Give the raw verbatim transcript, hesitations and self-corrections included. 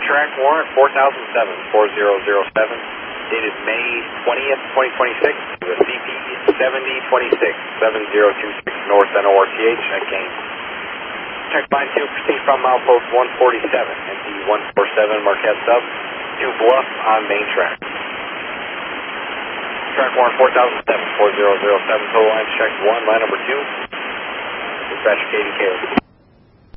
track warrant four thousand seven, four zero zero seven, dated May twentieth, twenty twenty-six, to the C P seventy twenty-six, seven zero two six North N O R T H at Gaines. Check line two, proceed from milepost one forty-seven, N T one forty-seven Marquette Sub, to Bluff on main track. Track warrant four thousand seven, four zero zero seven, total line check one, line number two. Dispatch Katie Caleb.